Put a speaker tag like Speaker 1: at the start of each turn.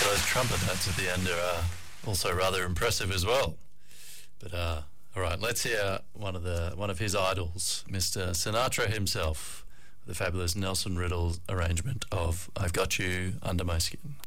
Speaker 1: those trumpet notes at the end are also rather impressive as well. But all right, let's hear one of his idols, Mr. Sinatra himself, the fabulous Nelson Riddle arrangement of "I've Got You Under My Skin."